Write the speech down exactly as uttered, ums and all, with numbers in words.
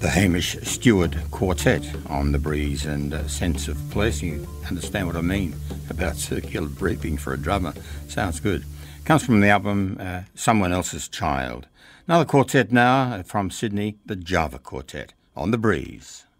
The Hamish Stewart Quartet on The Breeze, and a sense of place. You understand what I mean about circular breathing for a drummer. Sounds good. Comes from the album uh, Someone Else's Child. Another quartet now from Sydney, the Java Quartet on The Breeze.